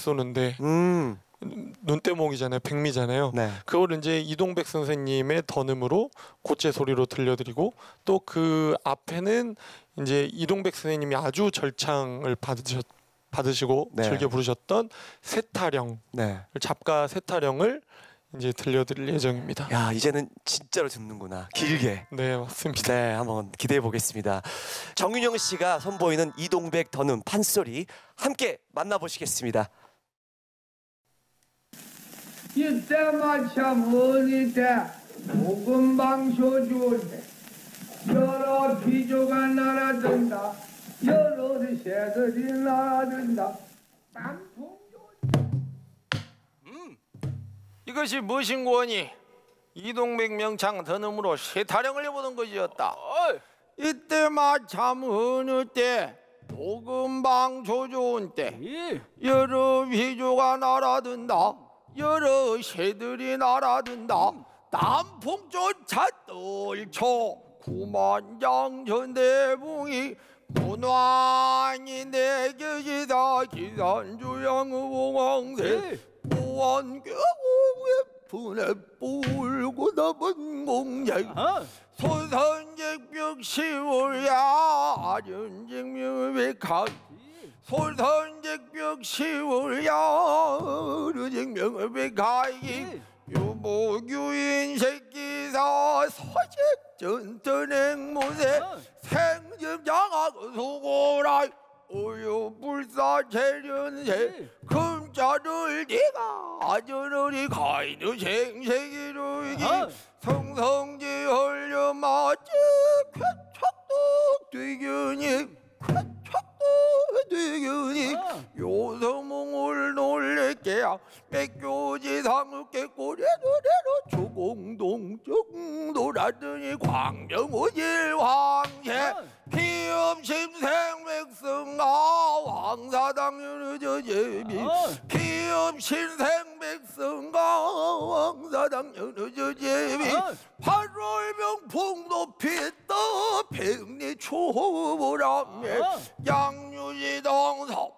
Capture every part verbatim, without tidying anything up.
쏘는데 음. 눈대목이잖아요. 백미잖아요. 네. 그걸 이제 이동백 선생님의 던음으로 곧제 소리로 들려드리고 또 그 앞에는 이제 이동백 선생님이 아주 절창을 받으셨 받으시고 네. 즐겨 부르셨던 세타령, 네. 잡가 세타령을 이제 들려드릴 예정입니다. 야, 이제는 진짜로 듣는구나. 길게. 네, 맞습니다. 네, 한번 기대해 보겠습니다. 정윤영 씨가 선보이는 이동백 던음 판소리 함께 만나보시겠습니다. 이때만 참 어느 때 복음방쇼주인데 여러 비조가 날아든다 여러 새들이 날아든다 음, 이것이 무엇인고하니? 이동백 명창 던음으로 세타령을 해보는 것이었다. 이때 마참 어느 때 복음방쇼주인 때 여러 비조가 날아든다 여러 새들이 날아든다 남풍조차 떨쳐 구만장전대붕이 문왕이 내 곁이다 기산주양의공황새 무한교우의 분에 불고 남은 공장 소선적벽 시월야 아련쟁명의 솔선적벽 시월야 어른쟁명의 백하이 유보규인 새끼사 서식전전행모세 생점장하고 수고라 우유불사재련세 금자를 네가 아전어리 가이드 생세기루기 성성지 헐려맞지 쾌척독 되견이 되견이 요서몽을 놀래게야 백교지 상흑계 고래노래로 주공동 정도라더니 광정오질 황제 피엄신생백성아 왕사당연의 저제비 피엄신생백성아 왕사당연의 저제비 팔월병풍 높이 떠 백리초보람에 양유지동서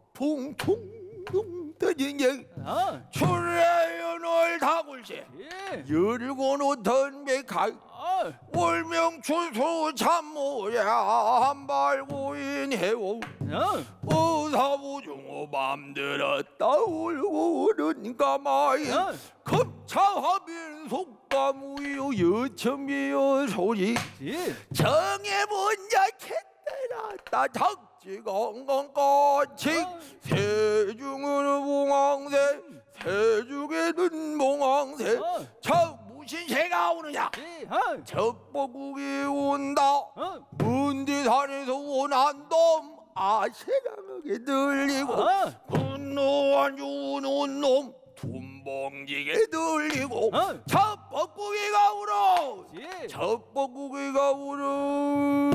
풍풍풍 터진 얘기 출래연월 다굴세 열고 놓던 백하이 월명출소 참모야 한발고인 해오 의사부중호 맘들었다 울고 오른 가마이 급차하빈 속가무요 여천비여 소리 정해본자 캣따라 닭지건건까치 세중은 봉황새 세중에는 봉황새 저 무슨 새가 오느냐 젖보국이 온다 문디산에서 온한 놈 아세랑하게 들리고 분노한 주는 놈 둔봉지게 들리고 젖보국이가 울어 젖보국이가 울어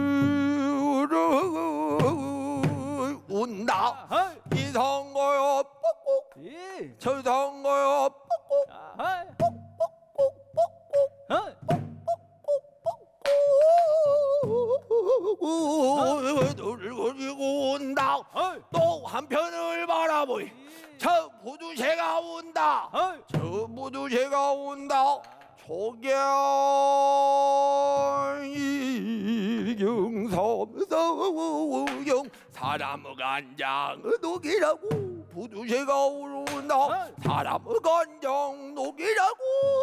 운다 이성거여 뻑뻑 저성거여 뻑뻑 늙어지고 온다 또 한편을 바라보이 저 부두새가 온다 저 부두새가 온다 초경삼성우경 사람의 간장 녹이라고 부두새가 오른다 사람의 간장 녹이라고